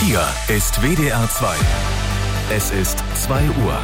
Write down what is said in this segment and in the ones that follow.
Hier ist WDR 2. Es ist 2 Uhr.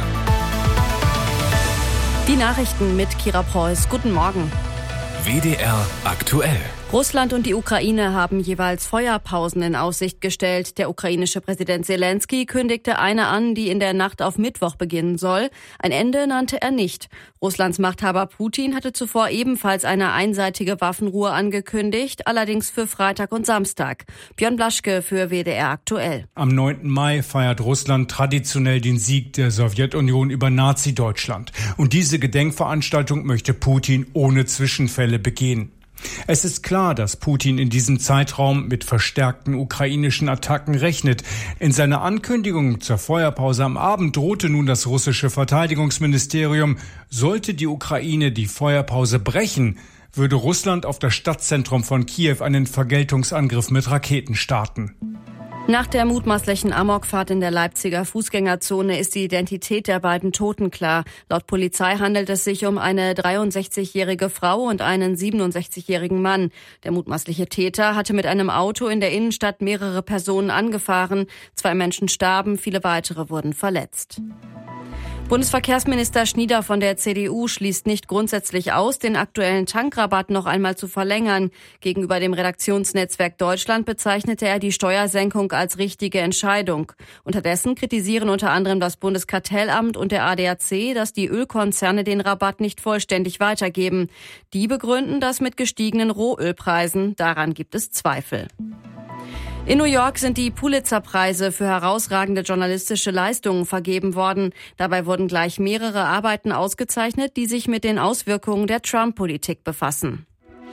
Die Nachrichten mit Kira Preuß. Guten Morgen. WDR aktuell. Russland und die Ukraine haben jeweils Feuerpausen in Aussicht gestellt. Der ukrainische Präsident Zelensky kündigte eine an, die in der Nacht auf Mittwoch beginnen soll. Ein Ende nannte er nicht. Russlands Machthaber Putin hatte zuvor ebenfalls eine einseitige Waffenruhe angekündigt, allerdings für Freitag und Samstag. Björn Blaschke für WDR aktuell. Am 9. Mai feiert Russland traditionell den Sieg der Sowjetunion über Nazi-Deutschland. Und diese Gedenkveranstaltung möchte Putin ohne Zwischenfälle begehen. Es ist klar, dass Putin in diesem Zeitraum mit verstärkten ukrainischen Attacken rechnet. In seiner Ankündigung zur Feuerpause am Abend drohte nun das russische Verteidigungsministerium, sollte die Ukraine die Feuerpause brechen, würde Russland auf das Stadtzentrum von Kiew einen Vergeltungsangriff mit Raketen starten. Nach der mutmaßlichen Amokfahrt in der Leipziger Fußgängerzone ist die Identität der beiden Toten klar. Laut Polizei handelt es sich um eine 63-jährige Frau und einen 67-jährigen Mann. Der mutmaßliche Täter hatte mit einem Auto in der Innenstadt mehrere Personen angefahren. 2 Menschen starben, viele weitere wurden verletzt. Bundesverkehrsminister Schnieder von der CDU schließt nicht grundsätzlich aus, den aktuellen Tankrabatt noch einmal zu verlängern. Gegenüber dem Redaktionsnetzwerk Deutschland bezeichnete er die Steuersenkung als richtige Entscheidung. Unterdessen kritisieren unter anderem das Bundeskartellamt und der ADAC, dass die Ölkonzerne den Rabatt nicht vollständig weitergeben. Die begründen das mit gestiegenen Rohölpreisen. Daran gibt es Zweifel. In New York sind die Pulitzer-Preise für herausragende journalistische Leistungen vergeben worden. Dabei wurden gleich mehrere Arbeiten ausgezeichnet, die sich mit den Auswirkungen der Trump-Politik befassen.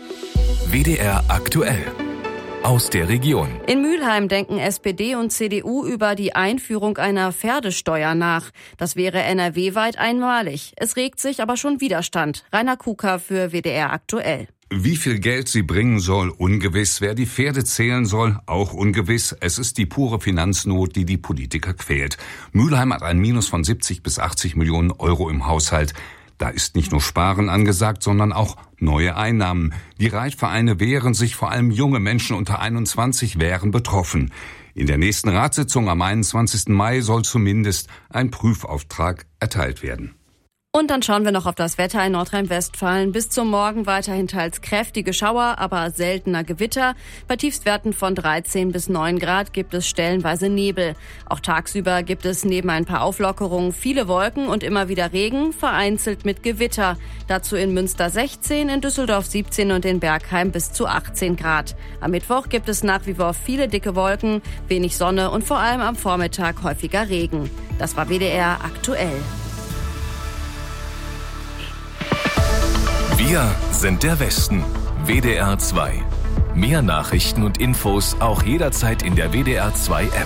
WDR aktuell. Aus der Region. In Mülheim denken SPD und CDU über die Einführung einer Pferdesteuer nach. Das wäre NRW-weit einmalig. Es regt sich aber schon Widerstand. Rainer Kuka für WDR aktuell. Wie viel Geld sie bringen soll, ungewiss. Wer die Pferde zählen soll, auch ungewiss. Es ist die pure Finanznot, die die Politiker quält. Mülheim hat ein Minus von 70 bis 80 Millionen Euro im Haushalt. Da ist nicht nur Sparen angesagt, sondern auch neue Einnahmen. Die Reitvereine wehren sich, vor allem junge Menschen unter 21 wären betroffen. In der nächsten Ratssitzung am 21. Mai soll zumindest ein Prüfauftrag erteilt werden. Und dann schauen wir noch auf das Wetter in Nordrhein-Westfalen. Bis zum Morgen weiterhin teils kräftige Schauer, aber seltener Gewitter. Bei Tiefstwerten von 13 bis 9 Grad gibt es stellenweise Nebel. Auch tagsüber gibt es neben ein paar Auflockerungen viele Wolken und immer wieder Regen, vereinzelt mit Gewitter. Dazu in Münster 16, in Düsseldorf 17 und in Bergheim bis zu 18 Grad. Am Mittwoch gibt es nach wie vor viele dicke Wolken, wenig Sonne und vor allem am Vormittag häufiger Regen. Das war WDR aktuell. Wir sind der Westen. WDR 2. Mehr Nachrichten und Infos auch jederzeit in der WDR 2 App.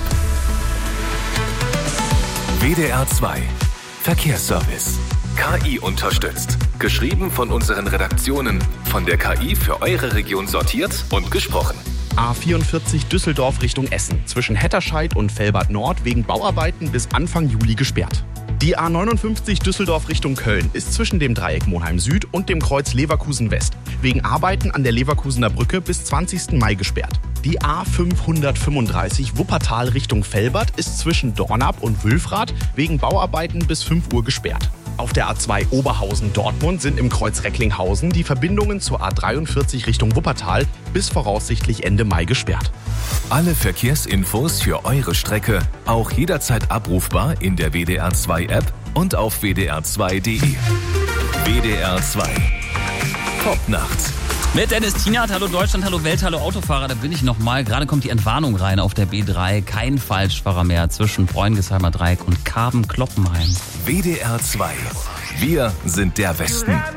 WDR 2. Verkehrsservice. KI unterstützt. Geschrieben von unseren Redaktionen. Von der KI für eure Region sortiert und gesprochen. A44 Düsseldorf Richtung Essen. Zwischen Hetterscheid und Velbert Nord wegen Bauarbeiten bis Anfang Juli gesperrt. Die A59 Düsseldorf Richtung Köln ist zwischen dem Dreieck Monheim Süd und dem Kreuz Leverkusen West wegen Arbeiten an der Leverkusener Brücke bis 20. Mai gesperrt. Die A535 Wuppertal Richtung Velbert ist zwischen Dornap und Wülfrath wegen Bauarbeiten bis 5 Uhr gesperrt. Auf der A2 Oberhausen-Dortmund sind im Kreuz Recklinghausen die Verbindungen zur A43 Richtung Wuppertal bis voraussichtlich Ende Mai gesperrt. Alle Verkehrsinfos für eure Strecke auch jederzeit abrufbar in der WDR 2 App und auf wdr2.de. WDR 2. Top nachts. Mit Dennis Tienert, hallo Deutschland, hallo Welt, hallo Autofahrer, da bin ich nochmal. Gerade kommt die Entwarnung rein auf der B3. Kein Falschfahrer mehr zwischen Bräungesheimer Dreieck und Karben-Kloppenheim. WDR 2. Wir sind der Westen.